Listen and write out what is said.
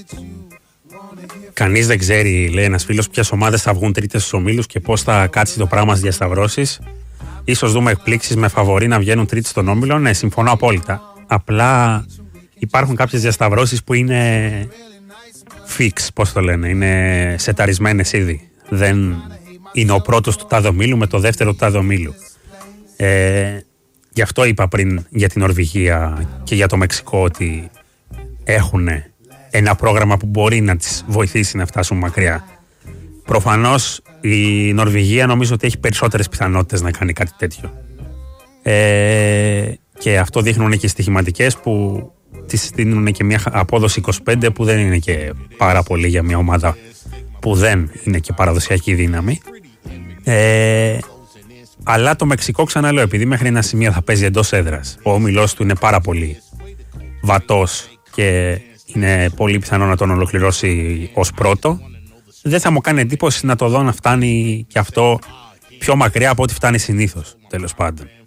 Κανείς δεν ξέρει, λέει ένας φίλος, ποιες ομάδες θα βγουν τρίτες στους ομίλους και πώς θα κάτσει το πράγμα στις διασταυρώσεις. Ίσως δούμε εκπλήξεις με φαβορί να βγαίνουν τρίτοι στον όμιλο. Ναι, συμφωνώ απόλυτα. Απλά υπάρχουν κάποιες διασταυρώσεις που είναι fix, πώς το λένε, είναι σεταρισμένες ήδη. Δεν είναι ο πρώτος του τάδε ομίλου με το δεύτερο του τάδε ομίλου. Γι' αυτό είπα πριν για την Νορβηγία και για το Μεξικό ότι έχουν ένα πρόγραμμα που μπορεί να τις βοηθήσει να φτάσουν μακριά. Προφανώς η Νορβηγία νομίζω ότι έχει περισσότερες πιθανότητες να κάνει κάτι τέτοιο. Και αυτό δείχνουν και οι στοιχηματικές που της δίνουν και μια απόδοση 25 που δεν είναι και πάρα πολύ για μια ομάδα που δεν είναι και παραδοσιακή δύναμη. Αλλά το Μεξικό, ξαναλέω, επειδή μέχρι ένα σημείο θα παίζει εντός έδρας, ο όμιλός του είναι πάρα πολύ βατός και είναι πολύ πιθανό να τον ολοκληρώσει ως πρώτο, δεν θα μου κάνει εντύπωση να το δω να φτάνει και αυτό πιο μακριά από ό,τι φτάνει συνήθως, τέλος πάντων.